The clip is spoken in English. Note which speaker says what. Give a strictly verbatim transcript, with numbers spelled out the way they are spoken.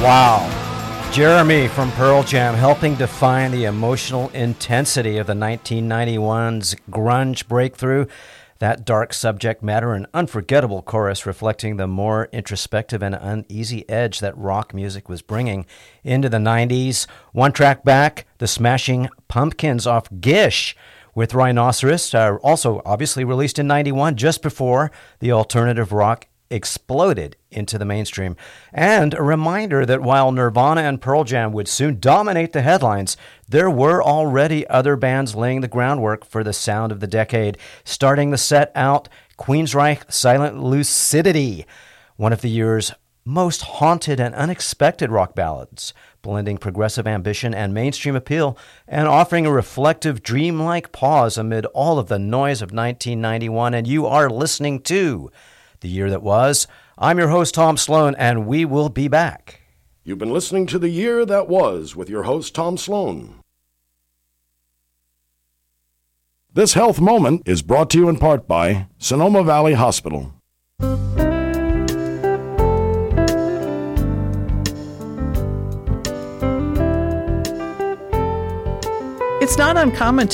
Speaker 1: Wow. Jeremy from Pearl Jam helping define the emotional intensity of the nineteen ninety-one's grunge breakthrough. That dark subject matter, an unforgettable chorus reflecting the more introspective and uneasy edge that rock music was bringing into the nineties. One track back, the Smashing Pumpkins off Gish with Rhinoceros, uh, also obviously released in ninety-one, just before the alternative rock exploded into the mainstream. And a reminder that while Nirvana and Pearl Jam would soon dominate the headlines, there were already other bands laying the groundwork for the sound of the decade. Starting the set out, Queensryche Silent Lucidity, one of the year's most haunted and unexpected rock ballads, blending progressive ambition and mainstream appeal, and offering a reflective, dreamlike pause amid all of the noise of nineteen ninety-one. And you are listening to The Year That Was. I'm your host, Tom Sloan, and we will be back.
Speaker 2: You've been listening to The Year That Was with your host, Tom Sloan. This health moment is brought to you in part by Sonoma Valley Hospital.
Speaker 3: It's not uncommon